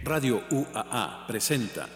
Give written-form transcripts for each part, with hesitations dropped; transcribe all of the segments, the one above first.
Radio UAA presenta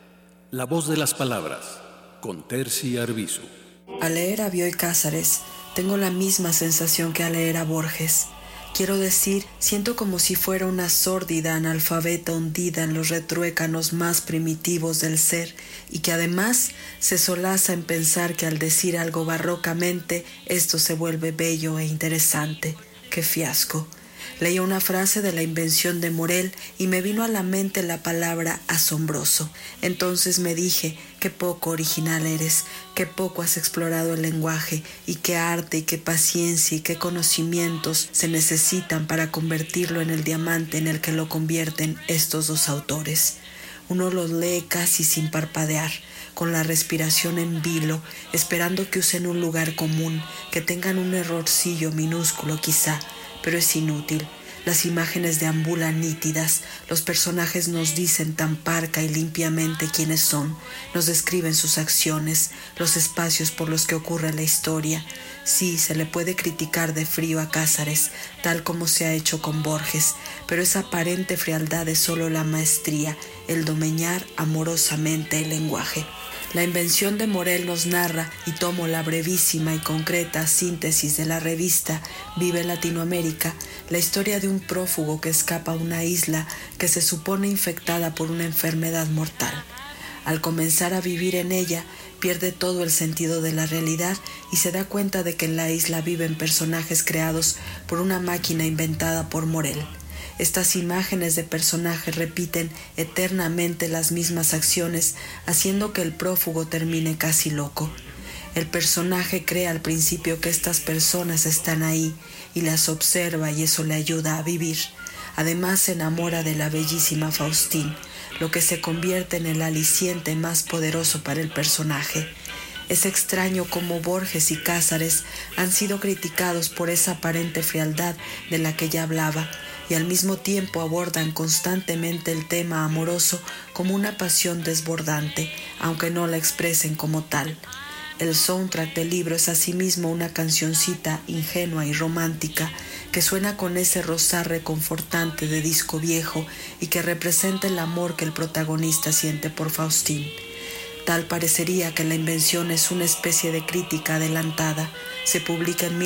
La Voz de las Palabras con Terci Arbizu. Al leer a Bioy Casares, tengo la misma sensación que al leer a Borges. Quiero decir, siento como si fuera una sórdida analfabeta hundida en los retruécanos más primitivos del ser y que además se solaza en pensar que al decir algo barrocamente, esto se vuelve bello e interesante. ¡Qué fiasco! Leí una frase de La Invención de Morel y me vino a la mente la palabra asombroso. Entonces me dije, qué poco original eres, qué poco has explorado el lenguaje y qué arte y qué paciencia y qué conocimientos se necesitan para convertirlo en el diamante en el que lo convierten estos dos autores. Uno los lee casi sin parpadear, con la respiración en vilo, esperando que usen un lugar común, que tengan un errorcillo minúsculo quizá, pero es inútil. Las imágenes deambulan nítidas, los personajes nos dicen tan parca y limpiamente quiénes son, nos describen sus acciones, los espacios por los que ocurre la historia. Sí, se le puede criticar de frío a Casares, tal como se ha hecho con Borges, pero esa aparente frialdad es solo la maestría, el domeñar amorosamente el lenguaje. La Invención de Morel nos narra, y tomo la brevísima y concreta síntesis de la revista Vive Latinoamérica, la historia de un prófugo que escapa a una isla que se supone infectada por una enfermedad mortal. Al comenzar a vivir en ella, pierde todo el sentido de la realidad y se da cuenta de que en la isla viven personajes creados por una máquina inventada por Morel. Estas imágenes de personajes repiten eternamente las mismas acciones, haciendo que el prófugo termine casi loco. El personaje cree al principio que estas personas están ahí y las observa y eso le ayuda a vivir. Además se enamora de la bellísima Faustín, lo que se convierte en el aliciente más poderoso para el personaje. Es extraño cómo Borges y Casares han sido criticados por esa aparente frialdad de la que ya hablaba, y al mismo tiempo abordan constantemente el tema amoroso como una pasión desbordante, aunque no la expresen como tal. El soundtrack del libro es asimismo una cancioncita ingenua y romántica que suena con ese rozar reconfortante de disco viejo y que representa el amor que el protagonista siente por Faustín. Tal parecería que La Invención es una especie de crítica adelantada. Se publica en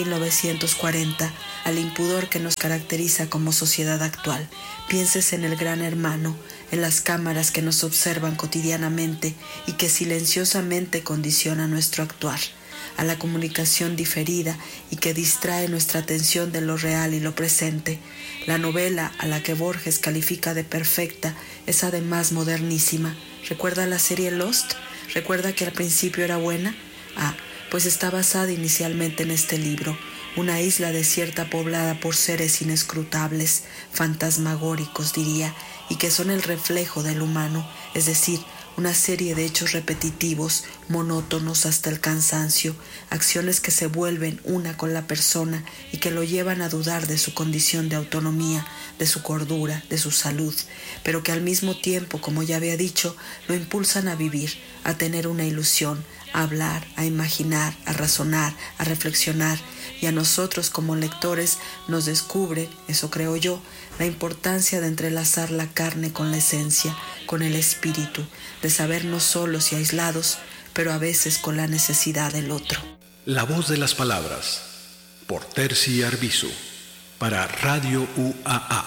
1940 al impudor que nos caracteriza como sociedad actual. Pienses en el gran hermano, en las cámaras que nos observan cotidianamente y que silenciosamente condicionan nuestro actuar, a la comunicación diferida y que distrae nuestra atención de lo real y lo presente. La novela, a la que Borges califica de perfecta, es además modernísima. ¿Recuerda la serie Lost? ¿Recuerda que al principio era buena? Pues está basada inicialmente en este libro, una isla desierta poblada por seres inescrutables, fantasmagóricos diría, y que son el reflejo del humano, es decir, una serie de hechos repetitivos, monótonos hasta el cansancio, acciones que se vuelven una con la persona y que lo llevan a dudar de su condición de autonomía, de su cordura, de su salud, pero que al mismo tiempo, como ya había dicho, lo impulsan a vivir, a tener una ilusión, a hablar, a imaginar, a razonar, a reflexionar, y a nosotros como lectores nos descubre, eso creo yo, la importancia de entrelazar la carne con la esencia, con el espíritu, de sabernos solos y aislados, pero a veces con la necesidad del otro. La Voz de las Palabras por Terci Arbizu para Radio UAA.